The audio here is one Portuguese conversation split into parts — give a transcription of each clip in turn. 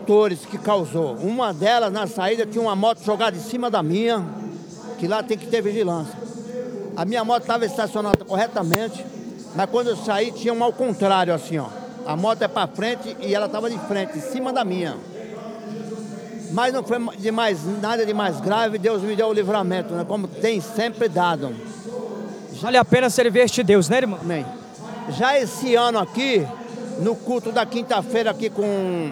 motores que causou. Uma delas, na saída, tinha uma moto jogada em cima da minha, que lá tem que ter vigilância. A minha moto estava estacionada corretamente, mas quando eu saí, tinha um ao contrário, assim, ó. A moto é para frente e ela estava de frente, em cima da minha. Mas não foi nada de mais grave, Deus me deu o livramento, né? Como tem sempre dado. Vale a pena servir este Deus, né, irmão? Amém. Já esse ano aqui, no culto da quinta-feira aqui com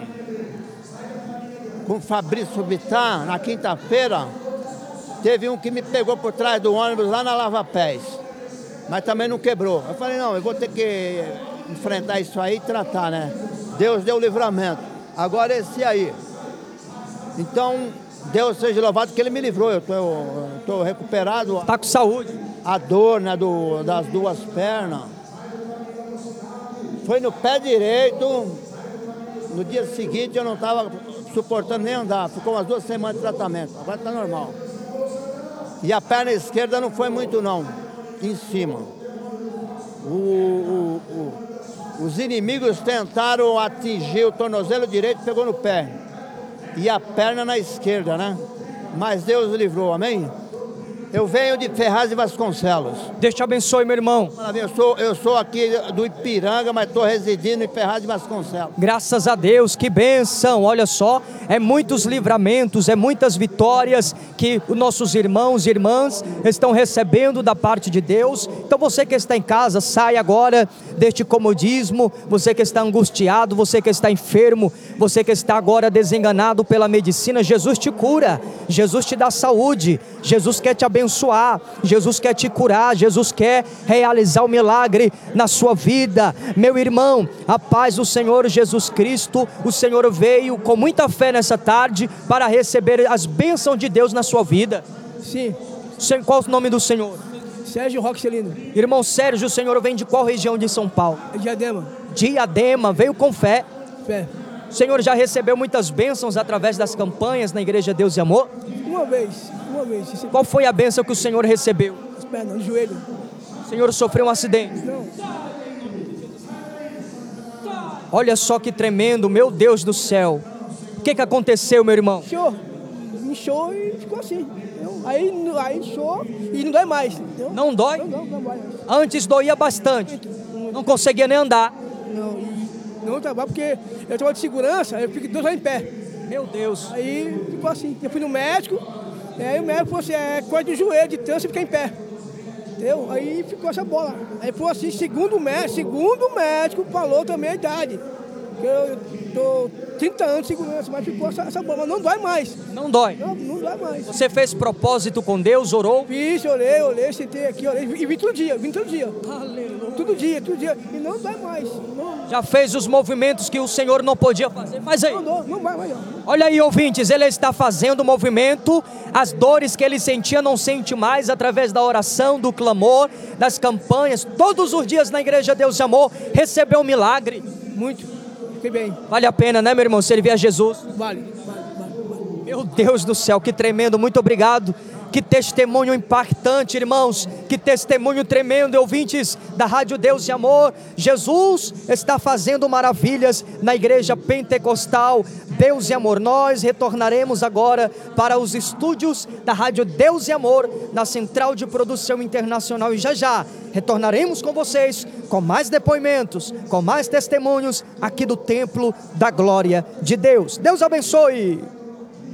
Fabrício Bittar, na quinta-feira, teve um que me pegou por trás do ônibus lá na Lava Pés, mas também não quebrou. Eu falei, não, eu vou ter que enfrentar isso aí e tratar, né? Deus deu o livramento. Agora esse aí. Então, Deus seja louvado que Ele me livrou. Eu tô recuperado. Está com saúde. A dor, né, das duas pernas. Foi no pé direito. No dia seguinte eu não estava suportando nem andar. Ficou umas 2 semanas de tratamento. Agora está normal. E a perna esquerda não foi muito não. Em cima. Os inimigos tentaram atingir o tornozelo direito e pegou no pé. E a perna na esquerda, né? Mas Deus livrou, amém? Eu venho de Ferraz de Vasconcelos. Deus te abençoe, meu irmão. Eu sou aqui do Ipiranga, mas estou residindo em Ferraz de Vasconcelos. Graças a Deus, que bênção. Olha só, é muitos livramentos, é muitas vitórias que os nossos irmãos e irmãs estão recebendo da parte de Deus. Então você que está em casa, sai agora deste comodismo. Você que está angustiado, você que está enfermo, você que está agora desenganado pela medicina, Jesus te cura, Jesus te dá saúde, Jesus quer te abençoar, Jesus quer te curar, Jesus quer realizar o milagre na sua vida. Meu irmão, a paz do Senhor Jesus Cristo. O Senhor veio com muita fé nessa tarde para receber as bênçãos de Deus na sua vida. Sim. Qual o nome do Senhor? Sérgio Roxelino. Irmão Sérgio, o Senhor vem de qual região de São Paulo? Diadema. Diadema, veio com fé. Fé. O Senhor já recebeu muitas bênçãos através das campanhas na Igreja Deus e Amor? Uma vez. Qual foi a bênção que o Senhor recebeu? As pernas, no joelho. O Senhor sofreu um acidente? Não. Olha só que tremendo, meu Deus do céu. O que aconteceu, meu irmão? Inchou e ficou assim. Aí inchou e não dói mais. Entendeu? Não dói? Não dói. Antes doía bastante. Não conseguia nem andar. Não trabalho porque eu trabalho de segurança, eu fico 2 horas em pé. Meu Deus. Aí ficou assim. Eu fui no médico, aí o médico falou assim, coisa de joelho, de tanto você ficar em pé. Entendeu? Aí ficou essa bola. Aí foi assim, segundo o médico falou também a idade. Que eu tô 30 anos de segurança, mas ficou essa bola, mas não dói mais. Não dói? Não dói mais. Você fez propósito com Deus, orou? Fiz, orei, sentei aqui, orei, e vim todo dia. Aleluia. Todo dia, e não dói mais. Não. Já fez os movimentos que o Senhor não podia fazer? Faz aí. Não vai mais. Olha aí, ouvintes, ele está fazendo o movimento, as dores que ele sentia não sente mais através da oração, do clamor, das campanhas, todos os dias na Igreja Deus e Amor, recebeu um milagre. Muito. Fiquei bem. Vale a pena, né, meu irmão, servir a Jesus? Vale. Meu Deus do céu, que tremendo, muito obrigado. Que testemunho impactante, irmãos, que testemunho tremendo, ouvintes da Rádio Deus e Amor. Jesus está fazendo maravilhas na Igreja Pentecostal Deus e Amor. Nós retornaremos agora para os estúdios da Rádio Deus e Amor, na Central de Produção Internacional, e já retornaremos com vocês, com mais depoimentos, com mais testemunhos, aqui do Templo da Glória de Deus. Deus abençoe!